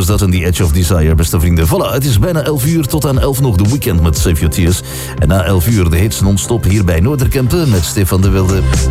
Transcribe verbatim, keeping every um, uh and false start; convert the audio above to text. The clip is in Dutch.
was dat en The Edge of Desire, beste vrienden. Voilà, het is bijna elf uur, tot aan elf nog de weekend met Save Your Tears. En na elf uur de hits non-stop hier bij Noorderkempen met Stefan de Wilde.